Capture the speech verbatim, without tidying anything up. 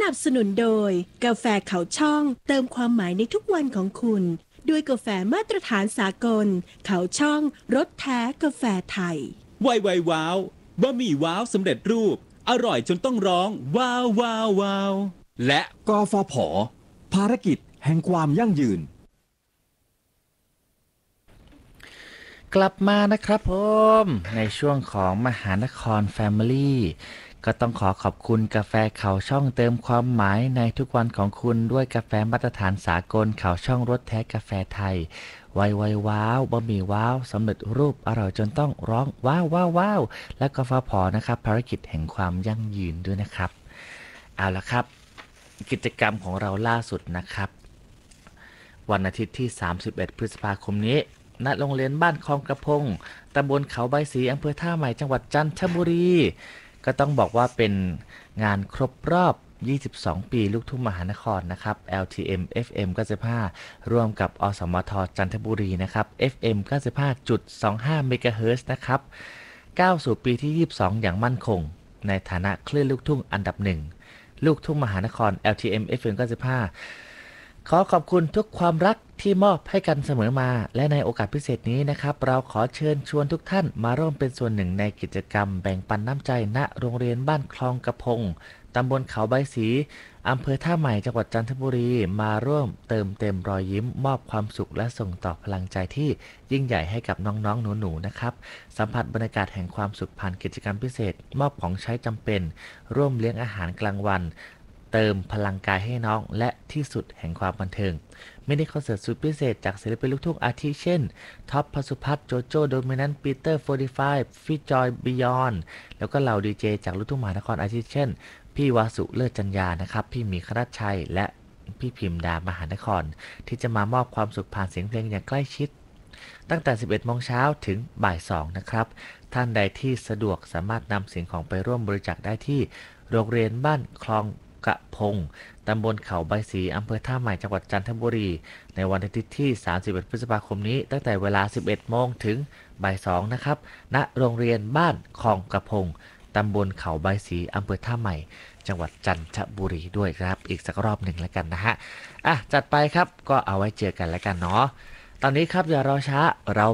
นับสนุนโดยกาแฟเขาช่องเติมความหมายในทุกวันของคุณด้วยกาแฟมาตรฐานสากลเขาช่องรสแท้กาแฟไทยไวไวว้าวบะหมี่ว้าวสำเร็จรูปอร่อยจนต้องร้องว้าวว้าวว้าวและกฟผภารกิจแห่งความยั่งยืนกลับมานะครับผมในช่วงของมหานคร Family ก็ต้องขอขอบคุณกาแฟเขาช่องเติมความหมายในทุกวันของคุณด้วยกาแฟมาตรฐานสากลเขาช่องรสแท้กาแฟไทยไวไวว้าวบะหมี่ว้าวสำเร็จรูปอร่อยจนต้องร้องว้าวว้าวว้าวและกฟผนะครับภารกิจแห่งความยั่งยืนด้วยนะครับเอาละครับกิจกรรมของเราล่าสุดนะครับวันอาทิตย์ที่ สามสิบเอ็ด พฤษภาคมนี้ณโรงเรียนบ้านคลองกระพงตำบลเขาใบสีอำเภอท่าใหม่จังหวัดจันทบุรีก็ต้องบอกว่าเป็นงานครบรอบยี่สิบสองปีลูกทุ่งมหานครนะครับ แอล ที เอ็ม เอฟ เอ็ม เก้าสิบห้าร่วมกับอสมทจันทบุรีนะครับ เอฟ เอ็ม เก้าสิบห้าจุดสองห้า เมกะเฮิรตซ์นะครับก้าวสู่ปีที่ยี่สิบสองอย่างมั่นคงในฐานะคลื่นลูกทุ่งอันดับหนึ่งลูกทุ่งมหานคร แอล ที เอ็ม เอฟ เอ็ม เก้าสิบห้าขอขอบคุณทุกความรักที่มอบให้กันเสมอมาและในโอกาสพิเศษนี้นะครับเราขอเชิญชวนทุกท่านมาร่วมเป็นส่วนหนึ่งในกิจกรรมแบ่งปันน้ำใจณโรงเรียนบ้านคลองกระพงตำบลเขาใบสีอำเภอท่าใหม่จังหวัดจันทบุรีมาร่วมเติมเต็มรอยยิ้มมอบความสุขและส่งต่อพลังใจที่ยิ่งใหญ่ให้กับน้องๆหนูๆนะครับสัมผัสบรรยากาศแห่งความสุขผ่านกิจกรรมพิเศษมอบของใช้จำเป็นร่วมเลี้ยงอาหารกลางวันเติมพลังกายให้น้องและที่สุดแห่งความบันเทิงมินิคอนเสิร์ตสุดพิเศษจากศิลปินลูกทุ่งอาทิเช่นท็อปพสุพัฒน์โจโจ้โดมินันต์ปีเตอร์โฟร์ตี้ไฟว์ฟิจอยบิยอนแล้วก็เหล่าดีเจจากลูกทุ่งมหานครอาทิเช่นพี่วาสุเลิศจัญญานะครับพี่หมีคณัชชัยและพี่พิมดามหานครที่จะมามอบความสุขผ่านเสียงเพลงอย่างใกล้ชิดตั้งแต่ สิบเอ็ดโมงเช้าถึงบ่ายสองนะครับท่านใดที่สะดวกสามารถนำสิ่งของไปร่วมบริจาคได้ที่โรงเรียนบ้านคลองกระพงตำบลเขาใบสีอำเภอท่าใหม่จังหวัดจันทบุรีในวันอาทิตย์ที่ สามสิบเอ็ด พฤษภาคมนี้ตั้งแต่เวลา สิบเอ็ดโมงถึงบ่ายสองนะครับณโรงเรียนบ้านคลองกระพงตำบลเขาใบสีอำเภอท่าใหม่จังหวัดจันทบุรีด้วยครับอีกสักรอบหนึ่งแล้วกันนะฮะอ่ะจัดไปครับก็เอาไว้เจอกันแล้วกันเนาะตอนนี้ครับอย่ารอช้าเรา